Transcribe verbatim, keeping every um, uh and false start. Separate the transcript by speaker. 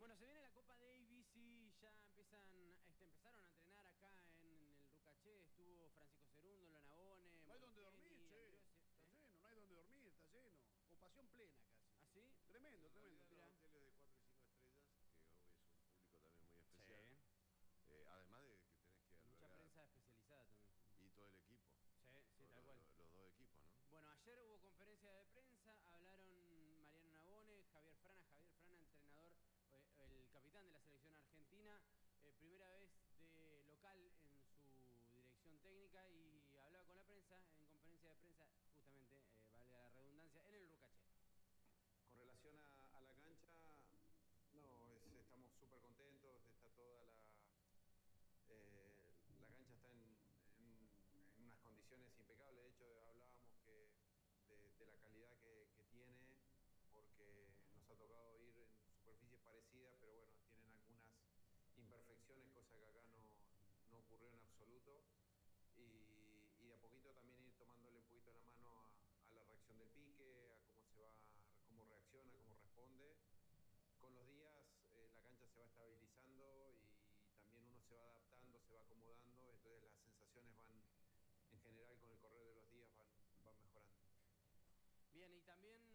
Speaker 1: Bueno, se viene la Copa Davis y ya empiezan, este, empezaron a entrenar acá en, en el Rucaché. Estuvo Francisco Cerundo, Lonabone,
Speaker 2: No hay donde
Speaker 1: Monteni,
Speaker 2: dormir, che.
Speaker 1: Andriose,
Speaker 2: Está
Speaker 1: ¿eh?
Speaker 2: lleno, no hay donde dormir, está lleno. Ocupación plena casi.
Speaker 1: ¿Ah, sí?
Speaker 2: Tremendo,
Speaker 3: En
Speaker 2: tremendo.
Speaker 3: realidad
Speaker 2: Mirá.
Speaker 3: los hoteles de cuatro y cinco estrellas, que hoy es un público también muy especial.
Speaker 1: Sí.
Speaker 3: Eh, además de que tenés que
Speaker 1: Mucha
Speaker 3: albergar
Speaker 1: prensa especializada también.
Speaker 3: y todo el equipo.
Speaker 1: Sí, sí,
Speaker 3: Todo
Speaker 1: tal
Speaker 3: lo-
Speaker 1: cual.
Speaker 3: lo- los dos equipos, ¿no?
Speaker 1: Bueno, ayer hubo conferencia de prensa, hablaron Mariano Nabone, Javier Frana, Javier Frana, entrenador, eh, el capitán de la selección argentina, eh, primera vez de local en su dirección técnica y hablaba con la prensa en conferencia de prensa, justamente, eh, valga la redundancia, en el Rucaché.
Speaker 4: Con relación a, a la cancha, no, es- estamos súper contentos, está toda la... eh, la cancha está en, en- en unas condiciones impecables, de hecho hablábamos que de, de la calidad que, que tiene, porque nos ha tocado ir en superficies parecidas, pero bueno, tienen algunas imperfecciones, cosa que acá no, no ocurrió en absoluto. Y, y de a poquito también ir tomándole un poquito la mano a, a la reacción del pique, a cómo se va, cómo reacciona, cómo responde. Con los días eh, la cancha se va estabilizando y también uno se va adaptando, se va acomodando, entonces las sensaciones van, en general con el correr de los días van, van mejorando.
Speaker 1: Bien, y también